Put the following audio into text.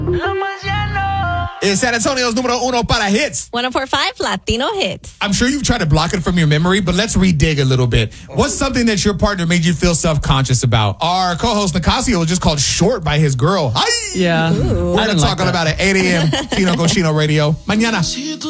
It's San Antonio's número uno para hits. 104.5 Latino Hits. I'm sure you've tried to block it from your memory, but let's redig a little bit. What's something that your partner made you feel self-conscious about? Our co-host Nicasio was just called short by his girl. Hi! Yeah. We're going to talk all about it. 8 a.m. Chino Cochino Radio. Mañana.